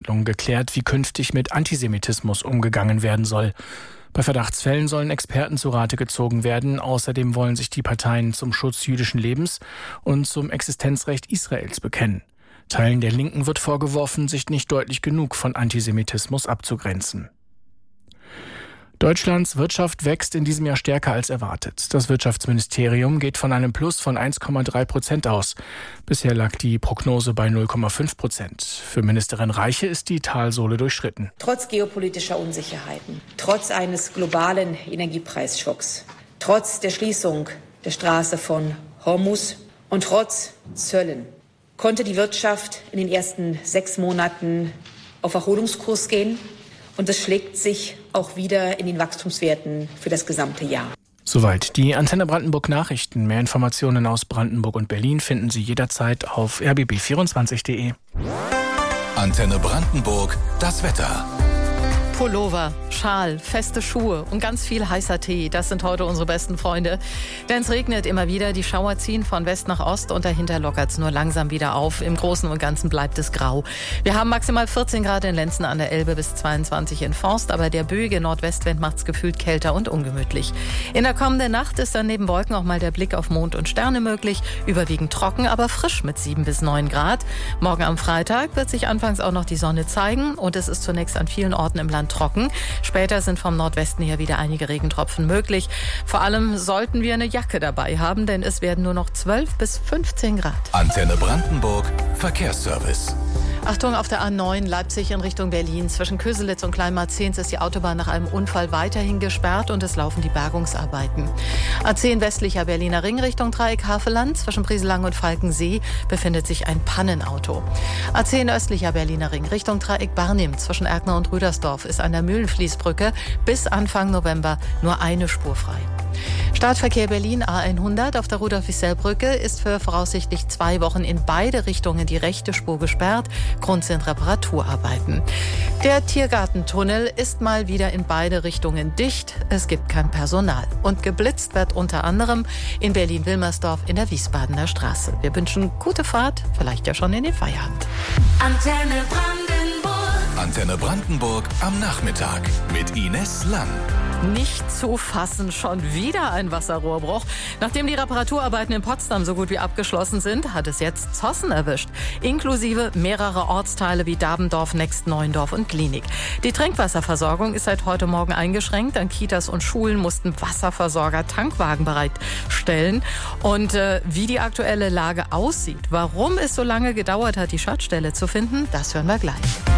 Verhandlungen geklärt, wie künftig mit Antisemitismus umgegangen werden soll. Bei Verdachtsfällen sollen Experten zu Rate gezogen werden. Außerdem wollen sich die Parteien zum Schutz jüdischen Lebens und zum Existenzrecht Israels bekennen. Teilen der Linken wird vorgeworfen, sich nicht deutlich genug von Antisemitismus abzugrenzen. Deutschlands Wirtschaft wächst in diesem Jahr stärker als erwartet. Das Wirtschaftsministerium geht von einem Plus von 1,3% aus. Bisher lag die Prognose bei 0,5%. Für Ministerin Reiche ist die Talsohle durchschritten. Trotz geopolitischer Unsicherheiten, trotz eines globalen Energiepreisschocks, trotz der Schließung der Straße von Hormuz und trotz Zöllen konnte die Wirtschaft in den ersten 6 Monaten auf Erholungskurs gehen. Und das schlägt sich auch wieder in den Wachstumswerten für das gesamte Jahr. Soweit die Antenne Brandenburg Nachrichten. Mehr Informationen aus Brandenburg und Berlin finden Sie jederzeit auf rbb24.de. Antenne Brandenburg, das Wetter. Pullover, Schal, feste Schuhe und ganz viel heißer Tee. Das sind heute unsere besten Freunde. Denn es regnet immer wieder. Die Schauer ziehen von West nach Ost und dahinter lockert es nur langsam wieder auf. Im Großen und Ganzen bleibt es grau. Wir haben maximal 14 Grad in Lenzen an der Elbe bis 22 in Forst. Aber der böige Nordwestwind macht es gefühlt kälter und ungemütlich. In der kommenden Nacht ist dann neben Wolken auch mal der Blick auf Mond und Sterne möglich. Überwiegend trocken, aber frisch mit 7 bis 9 Grad. Morgen am Freitag wird sich anfangs auch noch die Sonne zeigen. Und es ist zunächst an vielen Orten im Land trocken. Später sind vom Nordwesten her wieder einige Regentropfen möglich. Vor allem sollten wir eine Jacke dabei haben, denn es werden nur noch 12 bis 15 Grad. Antenne Brandenburg, Verkehrsservice. Achtung, auf der A9 Leipzig in Richtung Berlin. Zwischen Köselitz und Kleinmarzehns ist die Autobahn nach einem Unfall weiterhin gesperrt und es laufen die Bergungsarbeiten. A10 westlicher Berliner Ring Richtung Dreieck Havelland. Zwischen Brieselang und Falkensee befindet sich ein Pannenauto. A10 östlicher Berliner Ring Richtung Dreieck Barnim. Zwischen Erkner und Rüdersdorf ist an der Mühlenfließbrücke bis Anfang November nur eine Spur frei. Startverkehr Berlin A100 auf der Rudolf-Wissell-Brücke ist für voraussichtlich 2 Wochen in beide Richtungen die rechte Spur gesperrt. Grund sind Reparaturarbeiten. Der Tiergartentunnel ist mal wieder in beide Richtungen dicht. Es gibt kein Personal. Und geblitzt wird unter anderem in Berlin-Wilmersdorf in der Wiesbadener Straße. Wir wünschen gute Fahrt, vielleicht ja schon in den Feierabend. Antenne Brandenburg. Antenne Brandenburg am Nachmittag mit Ines Lang. Nicht zu fassen, schon wieder ein Wasserrohrbruch. Nachdem die Reparaturarbeiten in Potsdam so gut wie abgeschlossen sind, hat es jetzt Zossen erwischt. Inklusive mehrerer Ortsteile wie Dabendorf, Next, Neuendorf und Glienig. Die Trinkwasserversorgung ist seit heute Morgen eingeschränkt. An Kitas und Schulen mussten Wasserversorger Tankwagen bereitstellen. Und wie die aktuelle Lage aussieht, warum es so lange gedauert hat, die Schadstelle zu finden, das hören wir gleich.